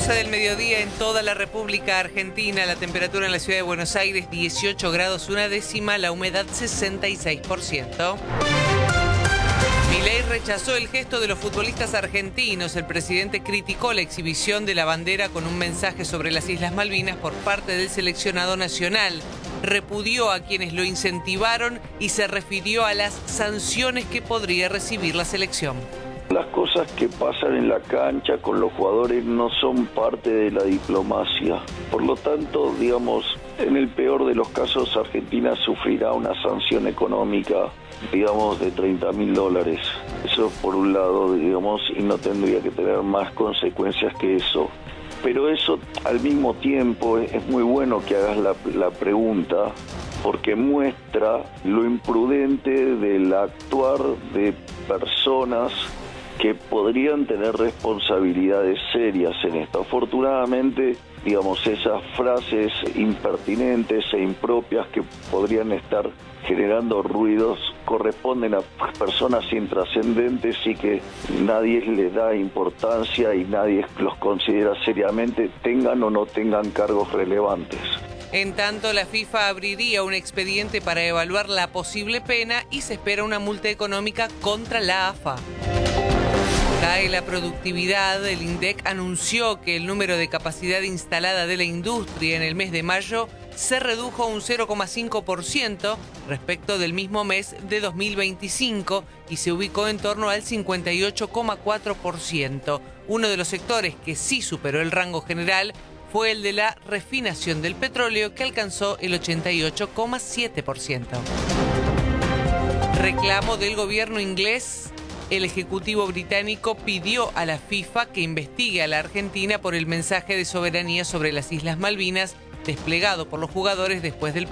12 del mediodía en toda la República Argentina. La temperatura en la ciudad de Buenos Aires 18 grados una décima, la humedad 66%. Milei rechazó el gesto de los futbolistas argentinos. El presidente criticó la exhibición de la bandera con un mensaje sobre las Islas Malvinas por parte del seleccionado nacional. Repudió a quienes lo incentivaron y se refirió a las sanciones que podría recibir la selección. Las cosas que pasan en la cancha con los jugadores no son parte de la diplomacia. Por lo tanto, digamos, en el peor de los casos, Argentina sufrirá una sanción económica, digamos, de $30.000. Eso por un lado, digamos, y no tendría que tener más consecuencias que eso. Pero eso, al mismo tiempo, es muy bueno que hagas la pregunta, porque muestra lo imprudente del actuar de personas que podrían tener responsabilidades serias en esto. Afortunadamente, digamos, esas frases impertinentes e impropias que podrían estar generando ruidos corresponden a personas intrascendentes y que nadie les da importancia y nadie los considera seriamente, tengan o no tengan cargos relevantes. En tanto, la FIFA abriría un expediente para evaluar la posible pena y se espera una multa económica contra la AFA. Cae la productividad. El INDEC anunció que el número de capacidad instalada de la industria en el mes de mayo se redujo un 0,5% respecto del mismo mes de 2025 y se ubicó en torno al 58,4%. Uno de los sectores que sí superó el rango general fue el de la refinación del petróleo, que alcanzó el 88,7%. Reclamo del gobierno inglés. El Ejecutivo británico pidió a la FIFA que investigue a la Argentina por el mensaje de soberanía sobre las Islas Malvinas desplegado por los jugadores después del